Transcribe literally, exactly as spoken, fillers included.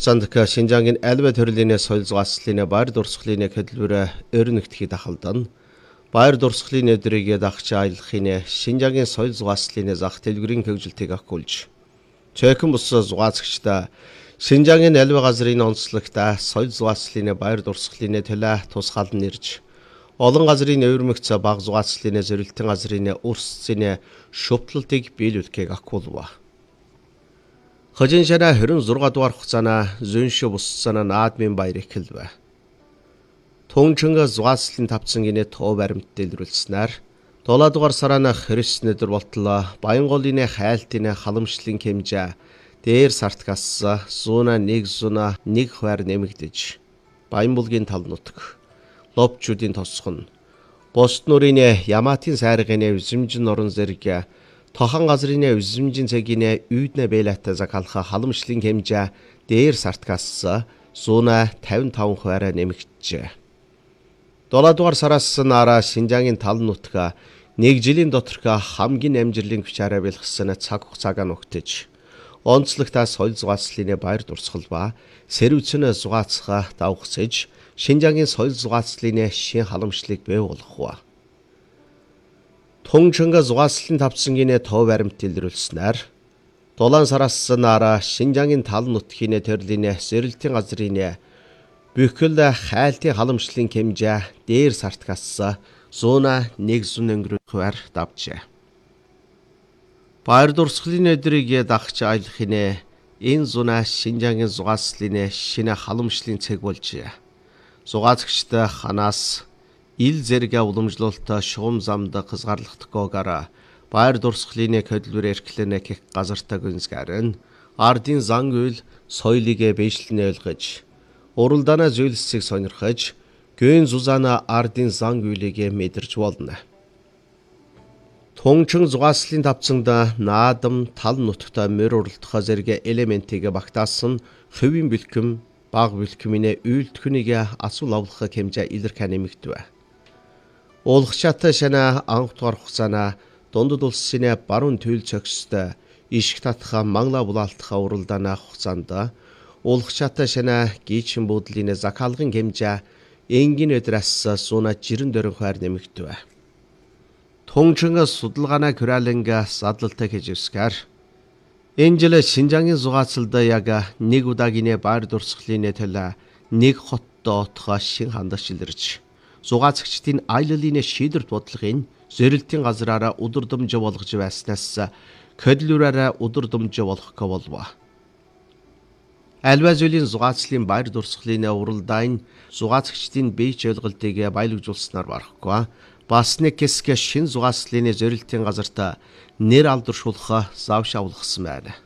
хугацаанд Шинжаангийн альва төрлийн соёл зугаацлын байр дурсгалын хөдөлмөр өрнөгтхий дахалдан байр дурсгалын өдрийг дагч аялахын Шинжаангийн соёл зугаацлын зах дэлгүүрийн хөгжилтийг ахгүйж цөөхөн бус зугаацагчдаа Шинжаангийн альва газрын онцлогт соёл зугаацлын байр дурсгалын төлөө тусгаалan ирж олон газрын өвөрмөгц баг зугаацлын зорилтын газрын өрсцийн шүтлэлтийг биелүүлэхийг ахгүйв. Хожиншана хорин зурга дугаар хугацаана зөншө буссана наадмын баяр эхэлв. Тунчинга зугаацлын тавцангийн тоо баримт дэлгэрүүлснээр долоо дугаар сарана Христ өдөр болтлоо Баянголын хайлтын халамжлалын хэмжээ дээр сартгаас зуна нэг зуна нэг хувиар нэмэгдэж Баянбулгийн тал нутг ловчуудын тосхон Бост нурын Яматын сайргын үзэмжин орон зэрэг Тохан газрын үзэмжин цагийн үйднэ бэлэт закалха халамжлалын хэмжээ дээр сартгаас зуна тавин таван хувиар нэмэгдэжээ. долоо дугаар сараас нараа Шинжаангийн тал нутга нэг жилийн доторх хамгийн амжилтын хүчээрээ бэлгсэн цаг хугацааг нөхдөж онцлогтой соёл зугаацлын байр дурсгал ба сэрвцэн зугаацхаа давхсаж Шинжаангийн соёл зугаацлын шин халамжлалыг бий болгох. Тунчинга зугаацлын тавцангийн тоо баримт дэлгэрүүлснээр долоон сараас нараа Шинжаангийн тал нутгийн төрлийн зорилтын газрын бүхэл хайлтын халамжлалын хэмжээ дээр сартгаас зуна нэг зун өнгөрөхөөр давжээ. Байр дурсгалын өдрийг дагч аялахын энэ зуна Шинжаангийн зугаацлын шинэ халамжлалын цэг болжээ. Зугаацагчтай ханаас ил зэрэг уламжлалт шугам замд хязгаарлахдаггүйгээр байр дурсгалын хөдөлмөр эрхлэнэ гэх газартаа гүнзгээрэн ардын зан үйл соёлыг бэжлэн ойлгож уралдаана зүйлсийг сонирхож гүн зузаана ардын зан үйлийг мэдэрч болно. Тунчин зугаацлын тавцанд наадам тал нутгата мөр уралдах зэрэг элементийг багтаасан хувийн бэлхэм баг бэлхэмийн үйлдэлхнийг асуул авлах хэмжээ илэрхий нэмэгдэв. Уулгачаатай шана анхдугаар хугацаана дундад улсын баруун төл цогцтой ишг татха мангла булаалтха уралдаана хугацаанд уулгачаатай шана гийчин буудлын закалгын хэмжээ энгийн өдрөөс зуна жирэн дөрөн хувиар нэмэгдэв. Тунчинга судалгаана күрэлэнга садлалтай гэж үсгэр энэ жил Шинжаангийн зугаацалд яг нэг удаагийн байр дурсгалын төлөө нэг хоттой отхоо шин хандаж илэрч зугаацагчдын аяллалын шийдвэрт бодлогын зорилтын газраараа удирдамж болгож байснаас хөдөлмөрөөрөө удирдамж болгох болов. Альва зүйлийн зугаацлын байр дурсгалын уралдаан зугаацагчдын бие ойлголтыг баялагжуулснаар барахгүй бас нэг хэсэг шин зугаацлын зорилтын газарт нэр алдаршуулах завш авлгасан байна.